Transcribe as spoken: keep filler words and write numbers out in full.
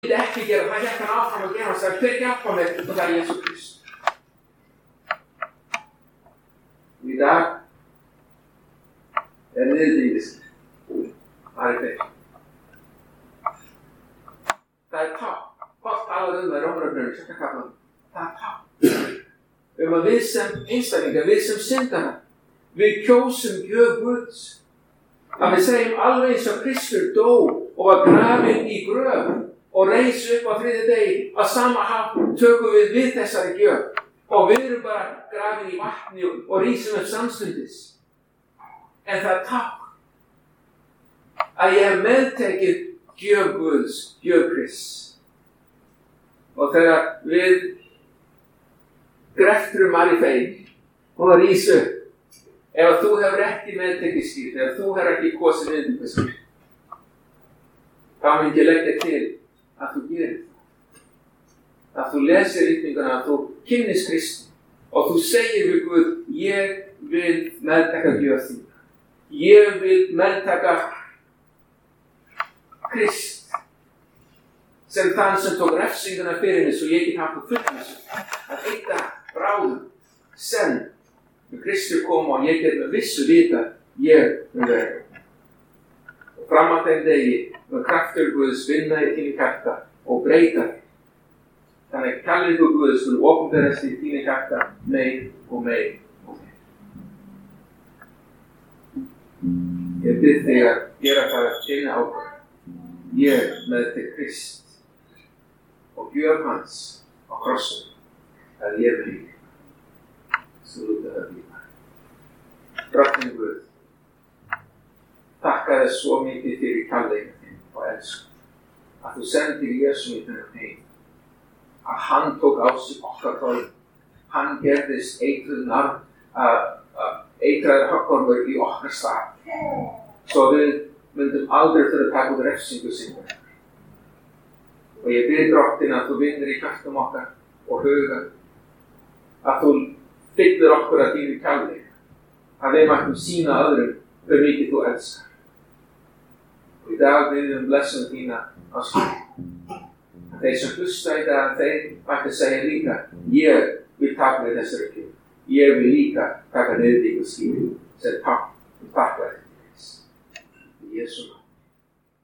vildi ekki gera, það gekk hann áfram að gera, hann sagði, hver hjálpa mér? Og það er Jesú Krist. Og í dag er niðurdýðist. Það er þeir. Það er tap. Hvað talar um það í Rómarabrauðinu, sjötta kaflanum? Það er tap. Um að við sem einstaklingar, við sem syndara, við kjósum gjöf Guðs. Að við segjum alveg eins og Kristur dó og var grafinn í gröf og reis upp á þriðja degi, að sama hátt tökum við við þessari gjöf og við erum bara grafin í vatni og, og rísum upp samstundis. En það er tap að ég hef meðtekið gjöf Guðs, gjöf Krists. Og þegar við greftrum var í fein og það rís upp, ef þú hefur ekki meðtekið skýrt, ef þú hefur ekki kosið meðtekið skýrt, þá mun ég leggja til að þú gerir það. Að þú lesir ritninguna, að þú kynnist Kristi og þú segir við Guð, ég vil meðtaka gjöf þína. Ég vil meðtaka Krist sem þann sem tók refsinguna fyrir mig svo ég get haft á fullvissu að eitt af bráðum senn með Kristur koma og ég get með vissu vita ég mun vera. Og fram að þeim degi með kraftur Guðs vinna í þínu hjarta og breyta þig. Þannig kærleikur Guðs skulu opinberast í þínu hjarta meir og meir og meir. Ég bið þig að gera það eina ákvörðun. Ég meðtek Krist og gjöf hans á krossum að ég vil líka. Svo lúta það líka. Drottinn Guð, þakka þér svo mikið fyrir kærleika þinn og elsku, að þú sendir Jesú í þennan heim, að hann tók á sig okkar þörf, hann gerðist eitruð narr, eitraður höggormur í okkar stað, svo við myndum aldrei þurfa að taka út refsingu sinni. Og ég bið Drottinn að þú vinnur í hjartum okkar og huga, að þú fyllir okkur að þínu kærleika, að við mættum sýna öðrum hver mikið þú elskar. Og í dag við um blessun þína á skil. Þeir sem hlusta í dag, þeir mættu segja líka, ég vil taka við þessari gjöf. Ég vil líka taka niður þig og skil sem takk og takk verið til þess. Í Jesú nafni.